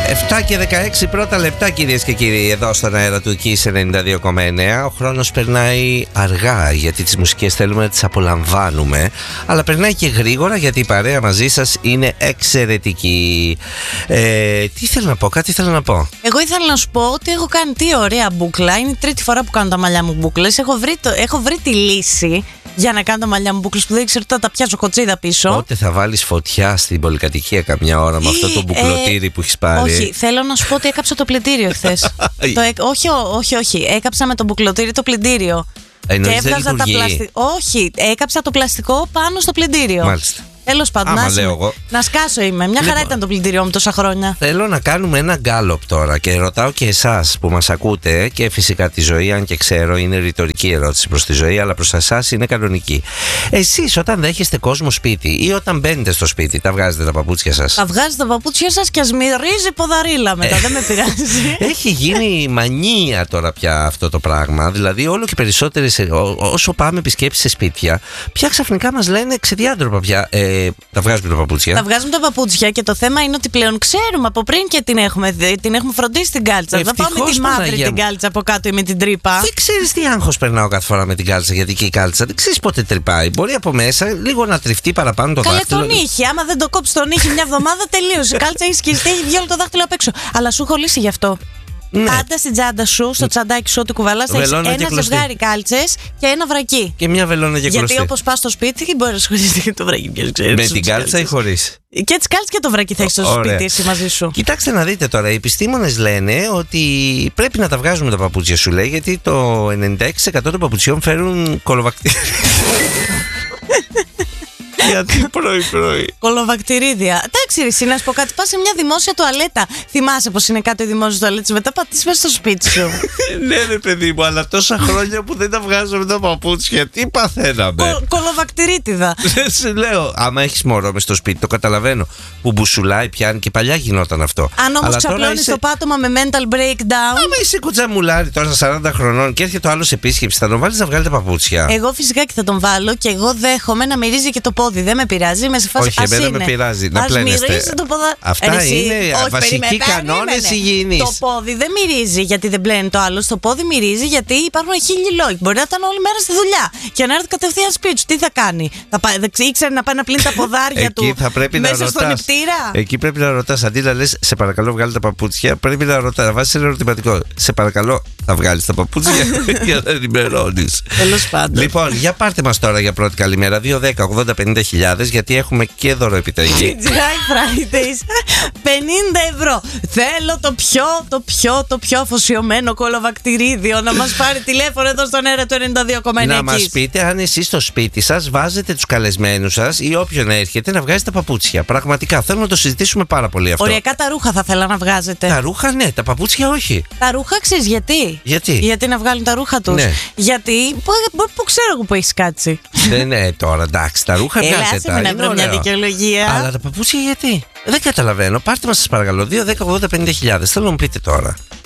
7 και 16 πρώτα λεπτά, κυρίες και κύριοι, εδώ στον αέρα του Kiss 92,9. Ο χρόνος περνάει αργά, γιατί τις μουσικές θέλουμε να τις απολαμβάνουμε, αλλά περνάει και γρήγορα, γιατί η παρέα μαζί σας είναι εξαιρετική. Τι θέλω να πω, κάτι θέλω να πω. Εγώ ήθελα να σου πω ότι έχω κάνει τι ωραία μπούκλα. Είναι η τρίτη φορά που κάνω τα μαλλιά μου μπούκλες. Έχω βρει τη λύση για να κάνω τα μαλλιά μου μπούκλες, που δεν ξέρω τι θα τα πιάσω κοτσίδα πίσω. Πότε θα βάλεις φωτιά στην πολυκατοικία καμιά ώρα με αυτό το μπουκλωτήρι που έχεις πάρει? Όχι, θέλω να σου πω ότι έκαψα το πλυντήριο χθες. όχι. Έκαψα με το μπουκλωτήρι το πλυντήριο. Και έβγαζα τα πλαστικά. Όχι, έκαψα το πλαστικό πάνω στο πλυντήριο. Μάλιστα. Τέλος πάντων, να σκάσω είμαι. Μια χαρά ήταν το πλυντήριό μου τόσα χρόνια. Θέλω να κάνουμε ένα γκάλωπ τώρα και ρωτάω και εσάς που μας ακούτε, και φυσικά τη Ζωή, αν και ξέρω είναι ρητορική ερώτηση προς τη Ζωή, αλλά προς εσάς είναι κανονική. Εσείς όταν δέχεστε κόσμο σπίτι ή όταν μπαίνετε στο σπίτι, τα βγάζετε τα παπούτσια σας? Τα βγάζετε τα παπούτσια σας και ας μυρίζει ποδαρίλα μετά, δεν με πειράζει. Έχει γίνει μανία τώρα πια αυτό το πράγμα. Δηλαδή, όλο και περισσότερες, όσο πάμε επισκέψεις σε σπίτια, πια ξαφνικά μας λένε ξεδιάντροπα πια. Τα βγάζουμε τα παπούτσια. Τα βγάζουμε τα παπούτσια και το θέμα είναι ότι πλέον ξέρουμε από πριν και την έχουμε φροντίσει την κάλτσα. Δεν πάμε με τη μαύρη την κάλτσα από κάτω ή με την τρύπα. Δεν ξέρεις τι άγχος περνάω κάθε φορά με την κάλτσα, γιατί και η κάλτσα δεν ξέρεις πότε τρυπάει. Μπορεί από μέσα λίγο να τριφτεί παραπάνω το δάχτυλο. Καλέ τον ήχη. Άμα δεν το κόψει τον ήχη μια εβδομάδα, τελείωσε. Η κάλτσα έχει σκιστεί, έχει βγει όλο το δάχτυλο απ' έξω. Αλλά σου έχω λύσει γι' αυτό. Ναι. Πάντα στην τσάντα σου, στο τσαντάκι σου, ό,τι κουβαλάς, θα έχεις ένα ζευγάρι κάλτσες και ένα βρακί. Και μια βελόνα και κλωστή. Γιατί όπως πας στο σπίτι, μπορεί να ασχοληθεί και το βρακί. Με την κάλτσα ή χωρίς? Και τις κάλτσες και το βρακί θα έχεις στο σπίτι εσύ μαζί σου. Κοιτάξτε να δείτε τώρα, οι επιστήμονες λένε ότι πρέπει να τα βγάζουμε τα παπούτσια, σου λέει, γιατί το 96% των παπουτσιών φέρουν κολοβακτήρια. Γιατί πρωί-πρωί. Κολοβακτηρίδια. Εντάξει, εσύ να σου πω κάτι. Πας σε μια δημόσια τουαλέτα. Θυμάσαι πως είναι κάτω οι δημόσιες τουαλέτες? Μετά πατήσεις μέσα στο σπίτι σου. Ναι, ρε παιδί μου, αλλά τόσα χρόνια που δεν τα βγάζουμε τα παπούτσια, τι παθαίναμε. Κολοβακτηρίτιδα. Δεν σε λέω. Άμα έχεις μωρό μες στο σπίτι, το καταλαβαίνω. Που μπουσουλάει, πιάνει, και παλιά γινόταν αυτό. Αν όμως ξαπλώνεις το πάτωμα με mental breakdown. Άμα είσαι κουτζαμουλάρι τώρα στα 40 χρονών και έρχεται το άλλο σε επίσκεψη, θα τον βάλεις να βγάλει τα παπούτσια? Εγώ φυσικά και θα τον βάλω, και εγώ δέχομαι να μυρίζει και το πόδι. Δεν με πειράζει, είμαι σε φάση. Όχι, εμένα με πειράζει. Να πλένεστε. Αυτά είναι βασικοί κανόνες υγιεινής. Το πόδι δεν μυρίζει γιατί δεν πλένει το άλλο. Το πόδι μυρίζει γιατί υπάρχουν χίλιοι λόγοι. Μπορεί να ήταν όλη μέρα στη δουλειά και να έρθει κατευθείαν σπίτι του. Τι θα κάνει? Ήξερε να πάει να πλύνει τα ποδάρια του μέσα στον νηπτήρα. Εκεί πρέπει να ρωτάς. Αντί να λες σε παρακαλώ βγάλει τα παπούτσια, πρέπει να ρωτάς. Να βάζεις ένα ερωτηματικό. Σε παρακαλώ, θα βγάλεις τα παπούτσια? Για να ενημερώνεις. Τέλος πάντων. Λοιπόν, για πάρτε μας τώρα για πρώτη καλημέρα. 2-10-80-50.000, γιατί έχουμε και δωροεπιταγή. Dry Fridays 50 ευρώ. Θέλω το πιο αφοσιωμένο κολοβακτηρίδιο να μας πάρει τηλέφωνο εδώ στον αέρα του 92,9. Να μας πείτε αν εσείς στο σπίτι σας βάζετε τους καλεσμένους σας ή όποιον έρχεται να βγάζει τα παπούτσια. Πραγματικά θέλω να το συζητήσουμε πάρα πολύ αυτό. Οριακά τα ρούχα θα ήθελα να βγάζετε. Τα ρούχα ναι, τα παπούτσια όχι. Τα ρούχα ξέρεις γιατί? Γιατί να βγάλουν τα ρούχα τους. Ναι. Γιατί που ξέρω εγώ που έχεις κάτσει. Ναι, τώρα εντάξει, τα ρούχα βγάζετε τα. Να βρω μια δικαιολογία. Αλλά τα παπούτσια γιατί? Δεν καταλαβαίνω. Πάρτε μας σας παρακαλώ. 2-10-80-50.000. Θέλω να μου πείτε τώρα.